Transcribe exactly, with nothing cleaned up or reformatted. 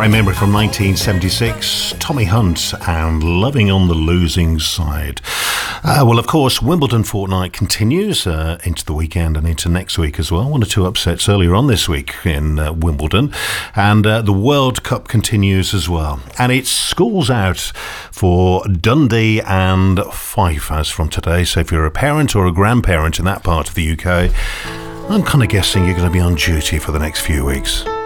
Great memory from nineteen seventy-six, Tommy Hunt and Loving on the Losing Side. Uh, well, of course, Wimbledon fortnight continues uh, into the weekend and into next week as well. One or two upsets earlier on this week in uh, Wimbledon. And uh, the World Cup continues as well. And it's schools out for Dundee and Fife as from today. So if you're a parent or a grandparent in that part of the U K, I'm kind of guessing you're going to be on duty for the next few weeks.